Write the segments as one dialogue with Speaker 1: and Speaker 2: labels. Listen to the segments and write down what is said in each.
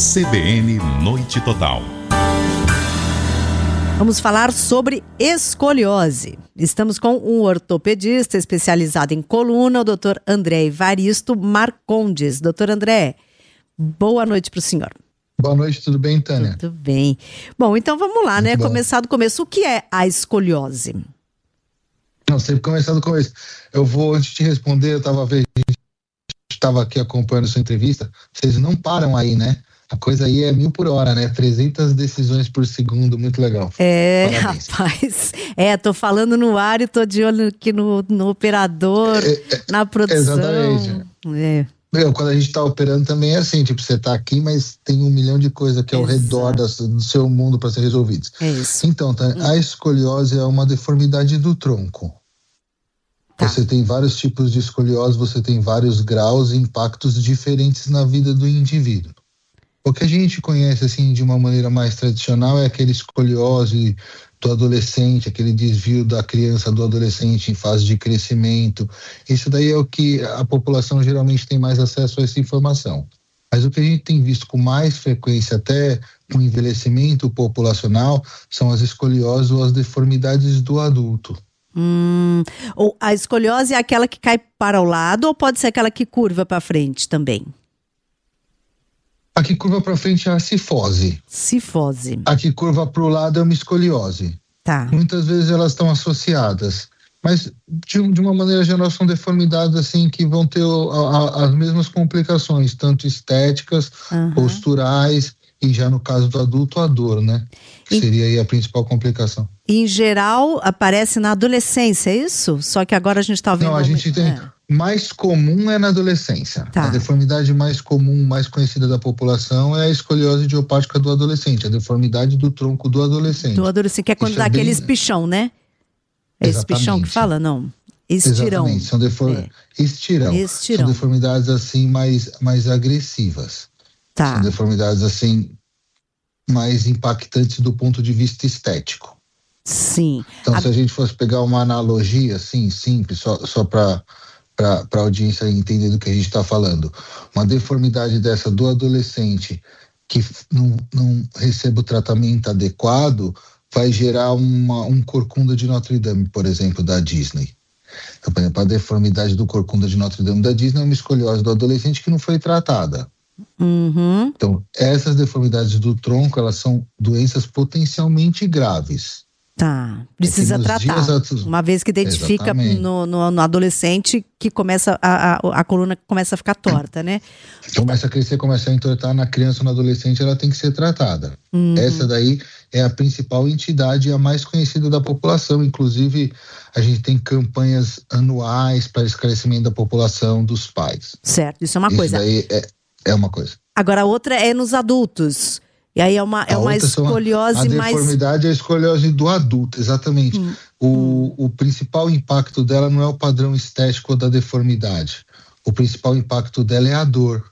Speaker 1: CBN Noite Total.
Speaker 2: Vamos falar sobre escoliose. Estamos com um ortopedista especializado em coluna, o Dr. André Evaristo Marcondes. Dr. André, boa noite para o senhor.
Speaker 3: Boa noite, tudo bem, Tânia?
Speaker 2: Tudo bem. Bom, então vamos lá, né?
Speaker 3: Bom.
Speaker 2: Começar do começo. O que é a escoliose?
Speaker 3: Não, sempre começar do começo. Eu vou, antes de responder, eu estava aqui acompanhando sua entrevista. Vocês não param aí, né? A coisa aí é 1000 por hora, né? 300 decisões por segundo, muito legal. Parabéns.
Speaker 2: Rapaz. Tô falando no ar e tô de olho aqui no operador, na produção.
Speaker 3: Exatamente. Quando a gente tá operando também é assim, tipo, você tá aqui, mas tem 1 milhão de coisas aqui ao redor do seu mundo para ser resolvidas.
Speaker 2: É isso.
Speaker 3: Então, a escoliose é uma deformidade do tronco. Tá. Você tem vários tipos de escoliose, você tem vários graus e impactos diferentes na vida do indivíduo. O que a gente conhece, assim, de uma maneira mais tradicional é aquele escoliose do adolescente, aquele desvio da criança, do adolescente em fase de crescimento. Isso daí é o que a população geralmente tem mais acesso a essa informação. Mas o que a gente tem visto com mais frequência, até com o envelhecimento populacional, são as escolioses ou as deformidades do adulto.
Speaker 2: Ou a escoliose é aquela que cai para o lado ou pode ser aquela que curva para frente também?
Speaker 3: A que curva para frente é a cifose.
Speaker 2: Cifose.
Speaker 3: A que curva para o lado é uma escoliose.
Speaker 2: Tá.
Speaker 3: Muitas vezes elas estão associadas, mas de uma maneira geral são deformidades assim que vão ter as mesmas complicações, tanto estéticas, posturais e já no caso do adulto a dor, né? Que seria aí a principal complicação.
Speaker 2: Em geral aparece na adolescência, é isso? Só que agora a gente está vendo...
Speaker 3: Não, a gente tem... Mais comum é na adolescência. Tá. A deformidade mais comum, mais conhecida da população é a escoliose idiopática do adolescente, a deformidade do tronco do adolescente. Do adolescente,
Speaker 2: que é quando dá aquele espichão, né? É espichão que fala? Não. Estirão.
Speaker 3: Exatamente, são estirão. São deformidades assim mais agressivas.
Speaker 2: Tá.
Speaker 3: São deformidades assim mais impactantes do ponto de vista estético.
Speaker 2: Sim.
Speaker 3: Então, se a gente fosse pegar uma analogia assim, simples, só para a audiência entender do que a gente está falando. Uma deformidade dessa do adolescente que não recebe o tratamento adequado vai gerar um corcunda de Notre Dame, por exemplo, da Disney. Então, por exemplo, a deformidade do corcunda de Notre Dame da Disney é uma escoliose do adolescente que não foi tratada. Então, essas deformidades do tronco, elas são doenças potencialmente graves.
Speaker 2: Tá, precisa tratar. Uma vez que identifica no adolescente que começa a coluna começa a ficar torta, né?
Speaker 3: Começa a crescer, começa a entortar na criança ou no adolescente, ela tem que ser tratada. Essa daí é a principal entidade e a mais conhecida da população. Inclusive, a gente tem campanhas anuais para esclarecimento da população dos pais.
Speaker 2: Certo, isso é uma coisa.
Speaker 3: Isso daí é uma coisa.
Speaker 2: Agora, a outra é nos adultos. E aí é uma escoliose mais... A
Speaker 3: deformidade é a escoliose do adulto, exatamente. O principal impacto dela não é o padrão estético da deformidade. O principal impacto dela é a dor.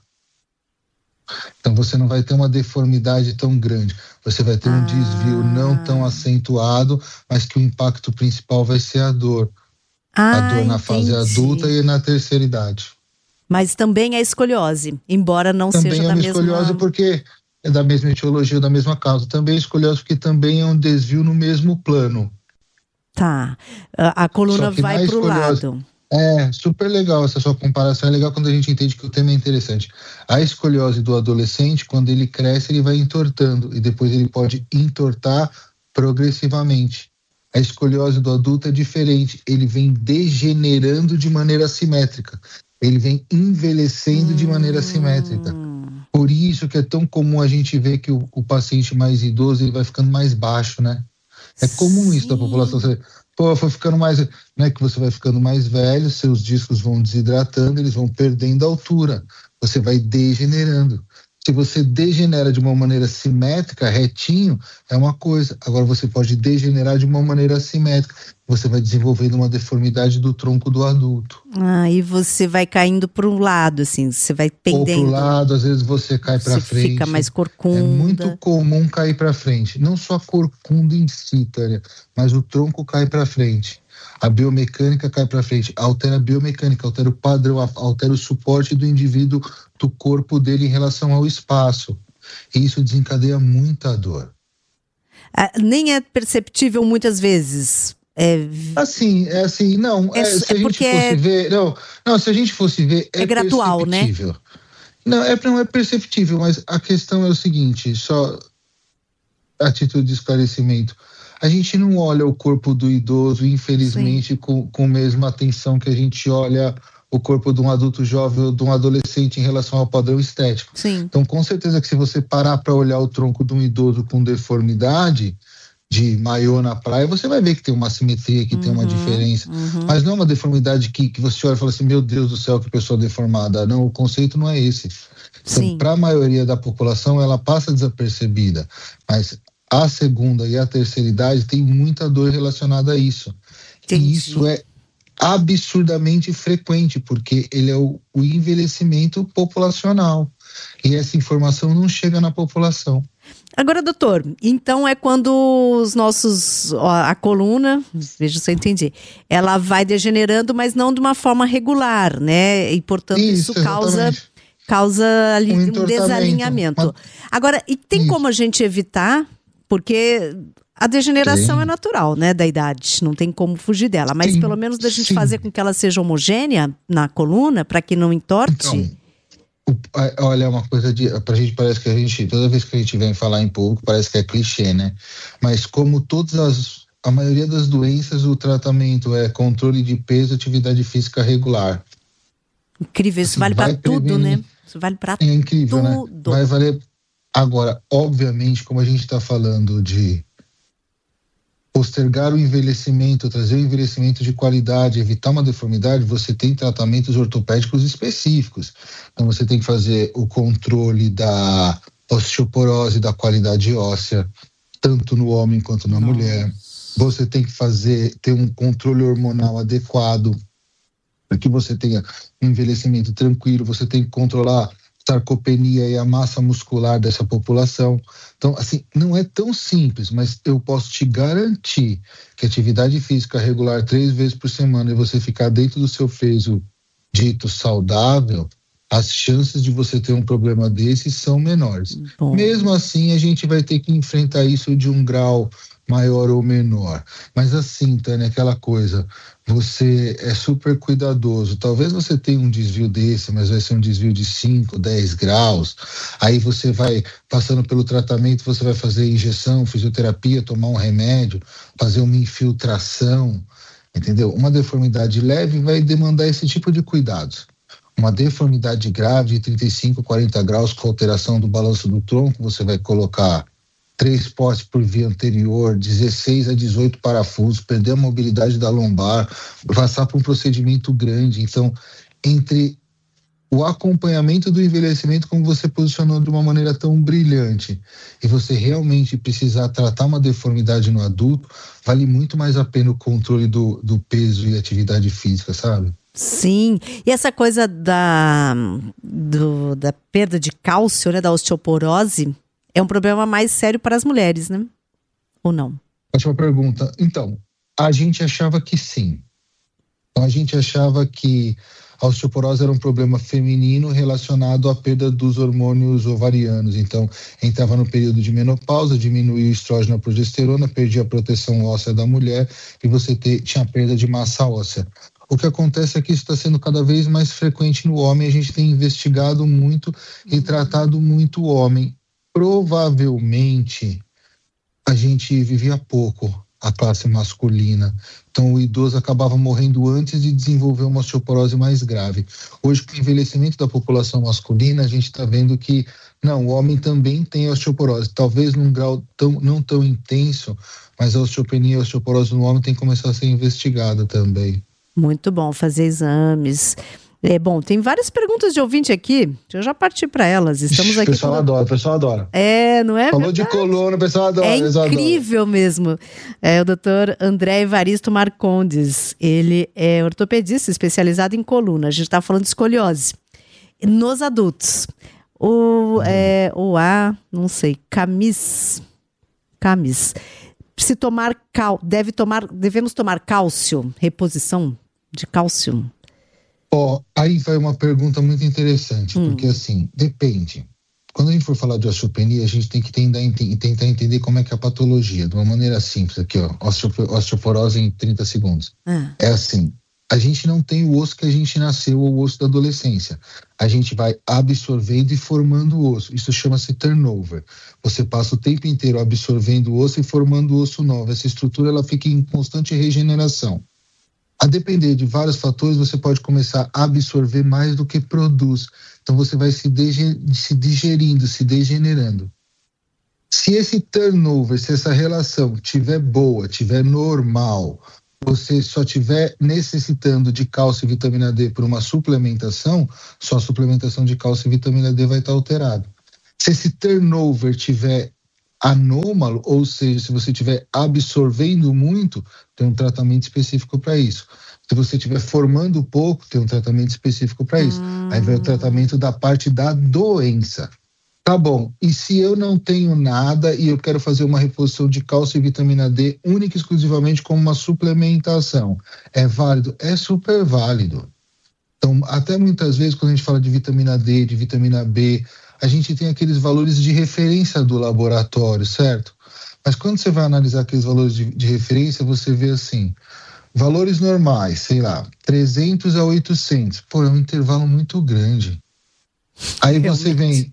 Speaker 3: Então você não vai ter uma deformidade tão grande. Você vai ter um desvio não tão acentuado, mas que o impacto principal vai ser a dor. A dor na fase adulta e na terceira idade.
Speaker 2: Mas também é escoliose, embora não seja da mesma...
Speaker 3: Também é uma escoliose porque... é da mesma etiologia, da mesma causa. Também é escoliose porque também é um desvio no mesmo plano.
Speaker 2: Tá. A coluna vai para o lado.
Speaker 3: É, super legal essa sua comparação. É legal quando a gente entende que o tema é interessante. A escoliose do adolescente, quando ele cresce, ele vai entortando. E depois ele pode entortar progressivamente. A escoliose do adulto é diferente. Ele vem degenerando de maneira assimétrica. Ele vem envelhecendo de maneira assimétrica. Por isso que é tão comum a gente ver que o paciente mais idoso ele vai ficando mais baixo, né? É comum isso da população. Foi ficando mais... Não é que você vai ficando mais velho, seus discos vão desidratando, eles vão perdendo altura. Você vai degenerando. Se você degenera de uma maneira simétrica, retinho, é uma coisa. Agora você pode degenerar de uma maneira assimétrica. Você vai desenvolvendo uma deformidade do tronco do adulto.
Speaker 2: E você vai caindo para um lado, assim, você vai pendendo.
Speaker 3: Ou para o lado, às vezes você cai para frente.
Speaker 2: Fica mais corcunda.
Speaker 3: É muito comum cair para frente. Não só a corcunda em si, Tânia, mas o tronco cai para frente. A biomecânica cai para frente, altera a biomecânica, altera o padrão, altera o suporte do indivíduo, do corpo dele em relação ao espaço. E isso desencadeia muita dor.
Speaker 2: Nem é perceptível muitas vezes.
Speaker 3: Se a gente fosse ver,
Speaker 2: é gradual,
Speaker 3: perceptível.
Speaker 2: Né?
Speaker 3: Não é perceptível, mas a questão é o seguinte, só a título de esclarecimento. A gente não olha o corpo do idoso, infelizmente, com a mesma atenção que a gente olha o corpo de um adulto jovem ou de um adolescente em relação ao padrão estético.
Speaker 2: Sim.
Speaker 3: Então, com certeza que se você parar para olhar o tronco de um idoso com deformidade, de maiô na praia, você vai ver que tem uma simetria, que tem uma diferença. Mas não é uma deformidade que você olha e fala assim, meu Deus do céu, que pessoa deformada. Não, o conceito não é esse. Então, para a maioria da população, ela passa desapercebida. Mas a segunda e a terceira idade tem muita dor relacionada a isso.
Speaker 2: Entendi.
Speaker 3: E isso é absurdamente frequente, porque ele é o envelhecimento populacional. E essa informação não chega na população.
Speaker 2: Agora, doutor, então é quando a coluna, veja se eu entendi, ela vai degenerando, mas não de uma forma regular, né? E, portanto, isso causa ali um desalinhamento. Agora, e tem como a gente evitar? Porque a degeneração é natural, né, da idade, não tem como fugir dela, mas pelo menos da gente fazer com que ela seja homogênea na coluna, para que não entorte.
Speaker 3: Então, olha, uma coisa pra gente, parece que toda vez que a gente vem falar em público, parece que é clichê, né? Mas como a maioria das doenças, o tratamento é controle de peso, atividade física regular.
Speaker 2: Incrível, isso vale para tudo, né? Isso vale para tudo.
Speaker 3: É incrível, né? Vai valer. Agora, obviamente, como a gente está falando de postergar o envelhecimento, trazer o envelhecimento de qualidade, evitar uma deformidade, você tem tratamentos ortopédicos específicos. Então você tem que fazer o controle da osteoporose, da qualidade óssea, tanto no homem quanto na mulher. Você tem que ter um controle hormonal adequado, para que você tenha um envelhecimento tranquilo. Você tem que controlar sarcopenia e a massa muscular dessa população. Então, assim, não é tão simples, mas eu posso te garantir que atividade física regular 3 vezes por semana e você ficar dentro do seu peso dito saudável, as chances de você ter um problema desse são menores.
Speaker 2: Bom.
Speaker 3: Mesmo assim, a gente vai ter que enfrentar isso de um grau maior ou menor. Mas assim, Tânia, aquela coisa, você é super cuidadoso. Talvez você tenha um desvio desse, mas vai ser um desvio de 5, 10 graus. Aí você vai passando pelo tratamento, você vai fazer injeção, fisioterapia, tomar um remédio, fazer uma infiltração, entendeu? Uma deformidade leve vai demandar esse tipo de cuidados. Uma deformidade grave de 35, 40 graus com alteração do balanço do tronco, você vai colocar 3 postes por via anterior, 16 a 18 parafusos, perder a mobilidade da lombar, passar por um procedimento grande. Então, entre o acompanhamento do envelhecimento, como você posicionou de uma maneira tão brilhante, e você realmente precisar tratar uma deformidade no adulto, vale muito mais a pena o controle do peso e atividade física, sabe?
Speaker 2: Sim, e essa coisa da perda de cálcio, né, da osteoporose, é um problema mais sério para as mulheres, né? Ou não?
Speaker 3: Ótima pergunta. Então, a gente achava que sim. Então, a gente achava que a osteoporose era um problema feminino relacionado à perda dos hormônios ovarianos. Então, entrava no período de menopausa, diminuía o estrógeno e a progesterona, perdia a proteção óssea da mulher e você tinha perda de massa óssea. O que acontece é que isso está sendo cada vez mais frequente no homem. A gente tem investigado muito e tratado muito o homem. Provavelmente a gente vivia pouco a classe masculina, então o idoso acabava morrendo antes de desenvolver uma osteoporose mais grave. Hoje, com o envelhecimento da população masculina, a gente está vendo que não, o homem também tem osteoporose, talvez num grau não tão intenso, mas a osteopenia e a osteoporose no homem tem que começar a ser investigada também.
Speaker 2: Muito bom fazer exames. Bom, tem várias perguntas de ouvinte aqui. Deixa eu já partir para elas. Estamos aqui.
Speaker 3: O pessoal adora.
Speaker 2: Não é?
Speaker 3: Falou
Speaker 2: verdade?
Speaker 3: De coluna, o pessoal adora.
Speaker 2: É incrível mesmo. O doutor André Evaristo Marcondes. Ele é ortopedista especializado em coluna. A gente está falando de escoliose. Nos adultos. Camis. Devemos tomar cálcio, reposição de cálcio?
Speaker 3: Aí vai uma pergunta muito interessante, porque assim, depende. quando a gente for falar de osteopenia, a gente tem que tentar entender como é que é a patologia, de uma maneira simples aqui, ó, osteoporose em 30 segundos. É assim, a gente não tem o osso que a gente nasceu, ou o osso da adolescência. A gente vai absorvendo e formando o osso. Isso chama-se turnover. Você passa o tempo inteiro absorvendo o osso e formando o osso novo. Essa estrutura ela fica em constante regeneração. A depender de vários fatores, você pode começar a absorver mais do que produz. Então você vai se digerindo, se degenerando. Se esse turnover, se essa relação tiver boa, tiver normal, você só estiver necessitando de cálcio e vitamina D por uma suplementação, sua suplementação de cálcio e vitamina D vai estar alterada. Se esse turnover tiver anômalo, ou seja, se você estiver absorvendo muito, tem um tratamento específico para isso. Se você estiver formando pouco, tem um tratamento específico para isso. Aí vem o tratamento da parte da doença. Tá bom, e se eu não tenho nada e eu quero fazer uma reposição de cálcio e vitamina D única e exclusivamente como uma suplementação, é válido? É super válido. Então, até muitas vezes, quando a gente fala de vitamina D, de vitamina B, a gente tem aqueles valores de referência do laboratório, certo? Mas quando você vai analisar aqueles valores de referência, você vê assim, valores normais, sei lá, 300 a 800. Pô, é um intervalo muito grande. Aí você vem...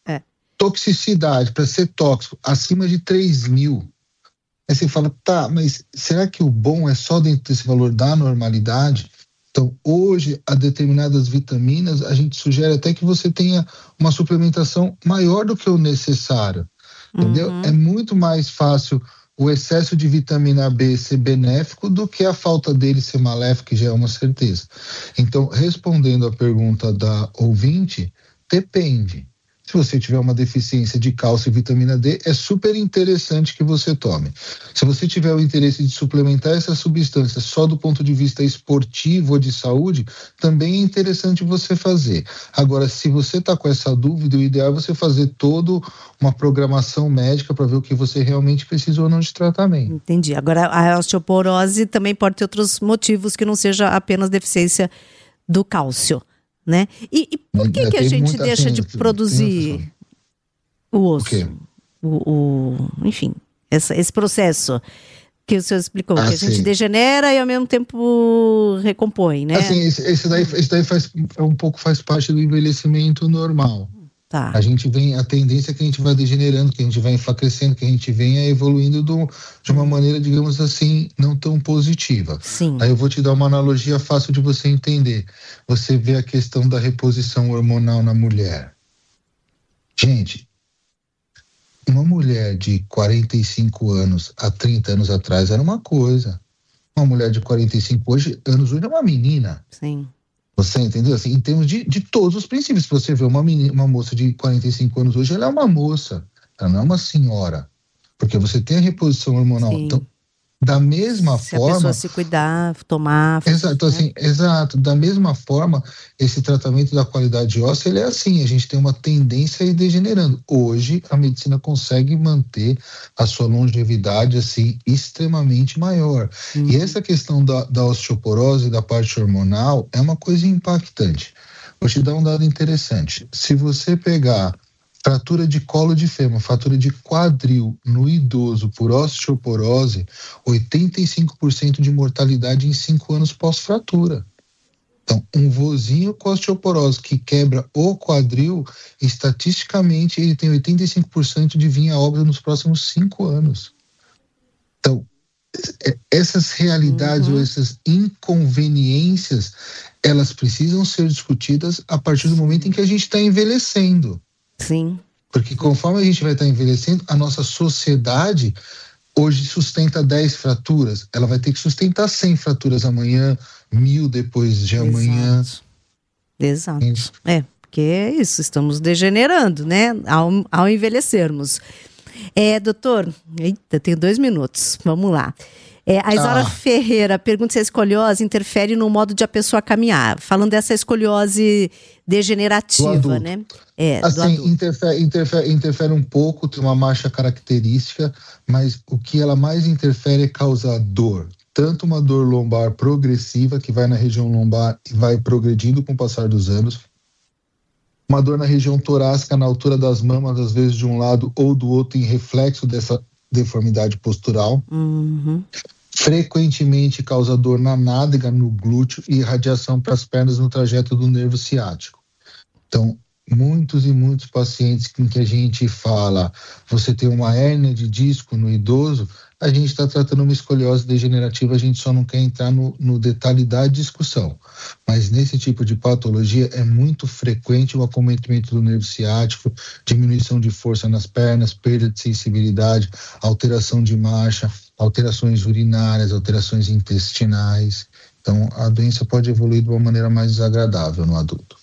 Speaker 3: toxicidade, para ser tóxico, acima de 3.000. Aí você fala, tá, mas será que o bom é só dentro desse valor da normalidade? Então, hoje, a determinadas vitaminas, a gente sugere até que você tenha uma suplementação maior do que o necessário, entendeu? É muito mais fácil o excesso de vitamina B ser benéfico do que a falta dele ser maléfico, que já é uma certeza. Então, respondendo à pergunta da ouvinte, depende. Se você tiver uma deficiência de cálcio e vitamina D, é super interessante que você tome. Se você tiver o interesse de suplementar essa substância só do ponto de vista esportivo ou de saúde, também é interessante você fazer. Agora, se você está com essa dúvida, o ideal é você fazer toda uma programação médica para ver o que você realmente precisa ou não de tratamento.
Speaker 2: Entendi. Agora, a osteoporose também pode ter outros motivos que não seja apenas deficiência do cálcio, né? E por que a gente deixa de produzir o osso? Enfim, esse processo que o senhor explicou, que a gente degenera e ao mesmo tempo recompõe, né?
Speaker 3: Assim, esse daí faz parte do envelhecimento normal.
Speaker 2: Tá.
Speaker 3: A tendência é que a gente vai degenerando, que a gente vai enfraquecendo, que a gente venha evoluindo de uma maneira, digamos assim, não tão positiva.
Speaker 2: Sim.
Speaker 3: Aí eu vou te dar uma analogia fácil de você entender. Você vê a questão da reposição hormonal na mulher. Gente, uma mulher de 45 anos há 30 anos atrás era uma coisa. Uma mulher de 45 anos hoje é uma menina.
Speaker 2: Sim.
Speaker 3: Você entendeu? Assim, em termos de todos os princípios. Se você vê uma moça de 45 anos hoje, ela é uma moça. Ela não é uma senhora. Porque você tem a reposição hormonal.
Speaker 2: Sim.
Speaker 3: Então, da mesma forma...
Speaker 2: Se a pessoa se cuidar, tomar...
Speaker 3: Exato, assim, exato. Da mesma forma, esse tratamento da qualidade óssea, ele é assim, a gente tem uma tendência a ir degenerando. Hoje, a medicina consegue manter a sua longevidade, assim, extremamente maior. E essa questão da osteoporose, da parte hormonal, é uma coisa impactante. Vou te dar um dado interessante. Se você pegar fratura de colo de fêmur, fratura de quadril no idoso por osteoporose, 85% de mortalidade em 5 anos pós-fratura. Então, um vozinho com osteoporose que quebra o quadril, estatisticamente ele tem 85% de vir a óbito nos próximos 5 anos. Então, essas realidades ou essas inconveniências, elas precisam ser discutidas a partir do momento em que a gente está envelhecendo.
Speaker 2: Sim.
Speaker 3: Porque conforme a gente vai estar envelhecendo, a nossa sociedade hoje sustenta 10 fraturas. Ela vai ter que sustentar 100 fraturas amanhã, 1.000 depois de amanhã.
Speaker 2: Exato. Porque é isso, estamos degenerando, né? Ao envelhecermos. Doutor, eita, tenho 2 minutos, vamos lá. A Isaura Ferreira pergunta se a escoliose interfere no modo de a pessoa caminhar. Falando dessa escoliose degenerativa, né?
Speaker 3: Assim, interfere um pouco, tem uma marcha característica, mas o que ela mais interfere é causar dor. Tanto uma dor lombar progressiva, que vai na região lombar e vai progredindo com o passar dos anos, uma dor na região torácica, na altura das mamas, às vezes de um lado ou do outro, em reflexo dessa deformidade postural. Frequentemente causa dor na nádega, no glúteo e irradiação para as pernas no trajeto do nervo ciático. Então, muitos e muitos pacientes em que a gente fala, você tem uma hérnia de disco no idoso, a gente está tratando uma escoliose degenerativa, a gente só não quer entrar no detalhe da discussão. Mas nesse tipo de patologia é muito frequente o acometimento do nervo ciático, diminuição de força nas pernas, perda de sensibilidade, alteração de marcha, alterações urinárias, alterações intestinais. Então, a doença pode evoluir de uma maneira mais desagradável no adulto.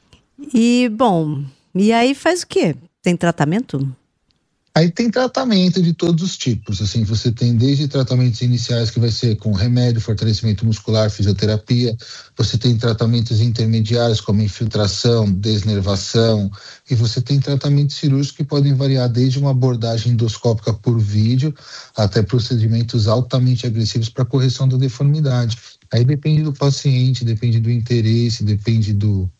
Speaker 2: E, bom, e aí faz o quê? Tem tratamento?
Speaker 3: Aí tem tratamento de todos os tipos, assim, você tem desde tratamentos iniciais que vai ser com remédio, fortalecimento muscular, fisioterapia, você tem tratamentos intermediários como infiltração, desnervação, e você tem tratamentos cirúrgicos que podem variar desde uma abordagem endoscópica por vídeo até procedimentos altamente agressivos para correção da deformidade. Aí depende do paciente, depende do interesse, depende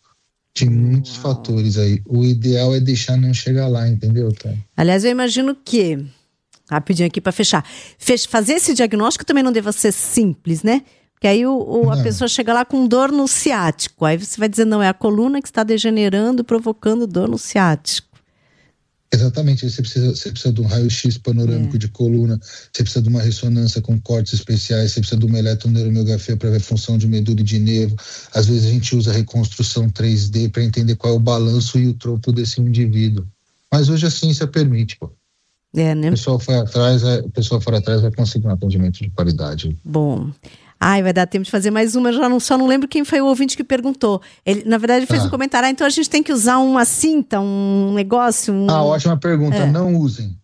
Speaker 3: de muitos fatores aí. O ideal é deixar não chegar lá, entendeu, tá?
Speaker 2: Aliás, eu imagino que, rapidinho aqui para fechar, fazer esse diagnóstico também não deva ser simples, né? Porque aí a pessoa chega lá com dor no ciático, aí você vai dizer, não, é a coluna que está degenerando, provocando dor no ciático.
Speaker 3: Exatamente, você precisa de um raio-x panorâmico de coluna, você precisa de uma ressonância com cortes especiais, você precisa de uma eletroneuromiografia para ver a função de medula e de nervo. Às vezes a gente usa reconstrução 3D para entender qual é o balanço e o tronco desse indivíduo. Mas hoje a ciência permite, pô.
Speaker 2: Né?
Speaker 3: O pessoal for atrás vai conseguir um atendimento de qualidade.
Speaker 2: Bom. Ai, vai dar tempo de fazer mais uma, só não lembro quem foi o ouvinte que perguntou. Ele, na verdade, fez um comentário, então a gente tem que usar uma cinta, um negócio...
Speaker 3: ótima pergunta, não usem.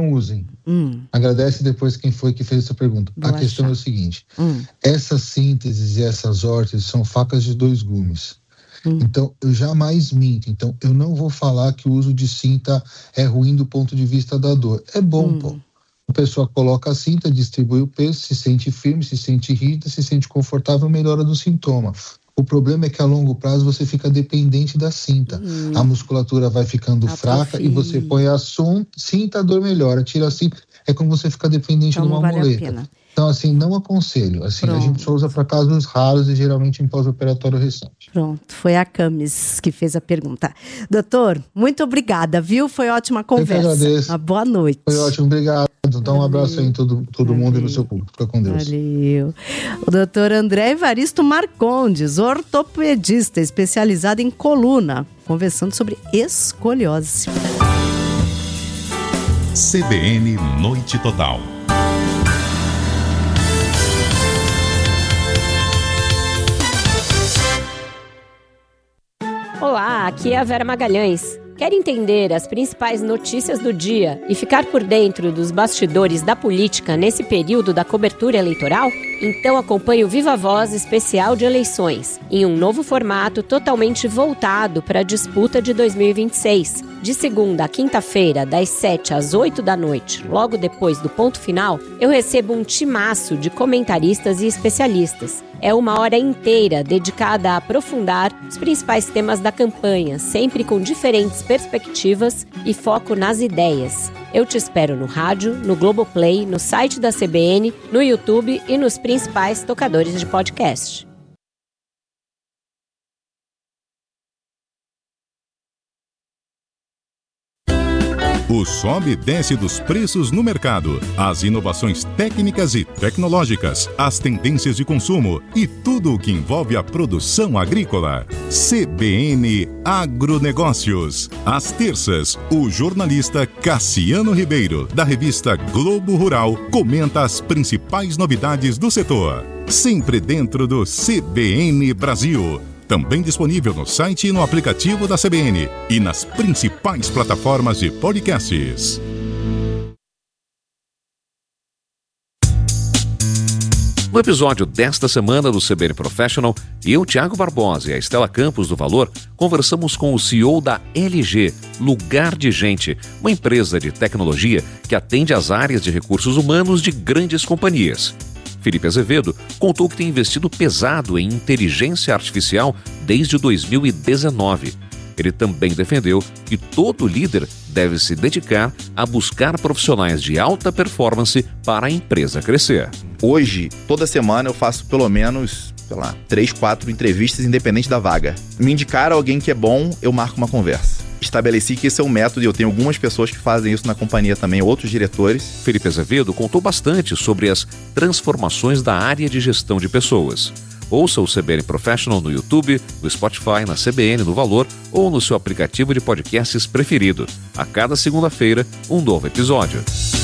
Speaker 3: Agradece depois quem foi que fez essa pergunta. A questão é o seguinte, essas sínteses e essas órteses são facas de 2 gumes. Então, eu jamais minto. Então, eu não vou falar que o uso de cinta é ruim do ponto de vista da dor. É bom, pô. A pessoa coloca a cinta, distribui o peso, se sente firme, se sente rígida, se sente confortável, melhora do sintoma. O problema é que a longo prazo você fica dependente da cinta. A musculatura vai ficando fraca e você põe a cinta, a dor melhora. Tira a cinta, é como você ficar dependente de uma muleta. Então, assim, não aconselho. Assim, a gente só usa para casos raros e geralmente em pós-operatório recente.
Speaker 2: Pronto, foi a Camis que fez a pergunta. Doutor, muito obrigada, viu? Foi ótima conversa.
Speaker 3: Eu que agradeço.
Speaker 2: Uma boa noite.
Speaker 3: Foi ótimo, obrigado. Dá um abraço aí em todo mundo e no seu público. Fica com Deus.
Speaker 2: Valeu. O doutor André Evaristo Marcondes, ortopedista especializado em coluna, conversando sobre escoliose.
Speaker 1: CBN Noite Total.
Speaker 4: Olá, aqui é a Vera Magalhães. Quer entender as principais notícias do dia e ficar por dentro dos bastidores da política nesse período da cobertura eleitoral? Então acompanhe o Viva Voz especial de eleições, em um novo formato totalmente voltado para a disputa de 2026. De segunda a quinta-feira, das 7 às 8 da noite, logo depois do ponto final, eu recebo um timaço de comentaristas e especialistas. É uma hora inteira dedicada a aprofundar os principais temas da campanha, sempre com diferentes perspectivas e foco nas ideias. Eu te espero no rádio, no Globoplay, no site da CBN, no YouTube e nos principais tocadores de podcast.
Speaker 1: O sobe e desce dos preços no mercado, as inovações técnicas e tecnológicas, as tendências de consumo e tudo o que envolve a produção agrícola. CBN Agronegócios. Às terças, o jornalista Cassiano Ribeiro, da revista Globo Rural, comenta as principais novidades do setor. Sempre dentro do CBN Brasil. Também disponível no site e no aplicativo da CBN e nas principais plataformas de podcasts.
Speaker 5: No episódio desta semana do CBN Professional, eu, Thiago Barbosa e a Estela Campos do Valor conversamos com o CEO da LG, Lugar de Gente, uma empresa de tecnologia que atende às áreas de recursos humanos de grandes companhias. Felipe Azevedo contou que tem investido pesado em inteligência artificial desde 2019. Ele também defendeu que todo líder deve se dedicar a buscar profissionais de alta performance para a empresa crescer.
Speaker 6: Hoje, toda semana eu faço pelo menos, 3, 4 entrevistas independente da vaga. Me indicar alguém que é bom, eu marco uma conversa. Estabeleci que esse é um método e eu tenho algumas pessoas que fazem isso na companhia também, outros diretores.
Speaker 5: Felipe Azevedo contou bastante sobre as transformações da área de gestão de pessoas. Ouça o CBN Professional no YouTube, no Spotify, na CBN, no Valor ou no seu aplicativo de podcasts preferido. A cada segunda-feira, um novo episódio.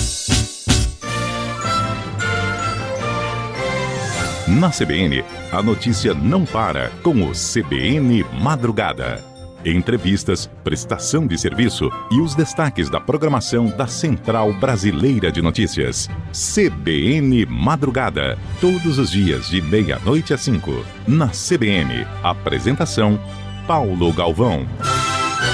Speaker 1: Na CBN, a notícia não para com o CBN Madrugada. Entrevistas, prestação de serviço e os destaques da programação da Central Brasileira de Notícias. CBN Madrugada. Todos os dias de 00:30 às 5. Na CBN. Apresentação: Paulo Galvão.